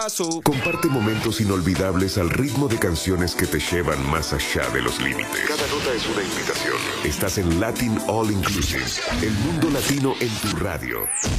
paso. Comparte momentos inolvidables al ritmo de canciones que te llevan más allá de los límites. Cada nota es una invitación. Estás en Latin All Inclusive. El mundo latino en tu radio.